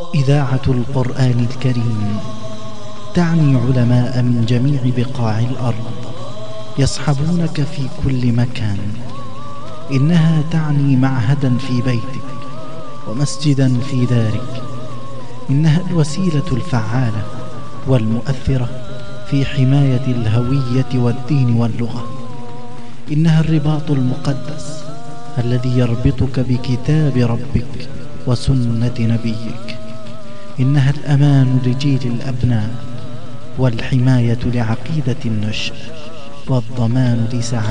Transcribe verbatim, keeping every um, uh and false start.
إذاعة القرآن الكريم تعني علماء من جميع بقاع الأرض يصحبونك في كل مكان. إنها تعني معهدا في بيتك ومسجدا في دارك. إنها الوسيلة الفعالة والمؤثرة في حماية الهوية والدين واللغة. إنها الرباط المقدس الذي يربطك بكتاب ربك وسنة نبيك. إنها الأمان لجيل الأبناء والحماية لعقيدة النشء والضمان لسعادة